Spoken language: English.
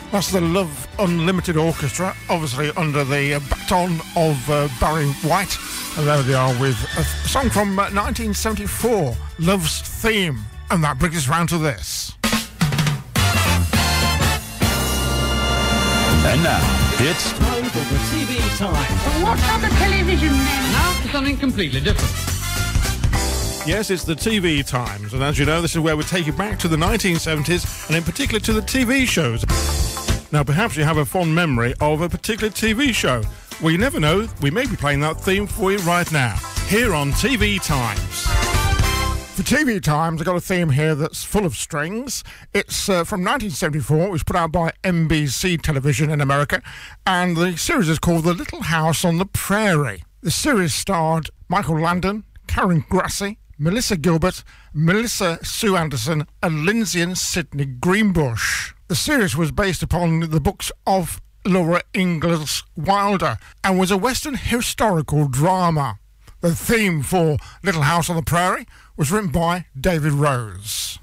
That's the Love Unlimited Orchestra, obviously under the baton of Barry White. And there they are with a song from 1974, Love's Theme. And that brings us round to this. And now, it's time for the TV time. What other television then? Now for something completely different. Yes, it's the TV times, and as you know, this is where we take you back to the 1970s, and in particular to the TV shows. Now, perhaps you have a fond memory of a particular TV show. Well, you never know, we may be playing that theme for you right now, here on TV Times. For TV Times, I've got a theme here that's full of strings. It's from 1974. It was put out by NBC Television in America, and the series is called The Little House on the Prairie. The series starred Michael Landon, Karen Grassi, Melissa Gilbert, Melissa Sue Anderson, and Lindsay and Sidney Greenbush. The series was based upon the books of Laura Ingalls Wilder and was a Western historical drama. The theme for Little House on the Prairie was written by David Rose.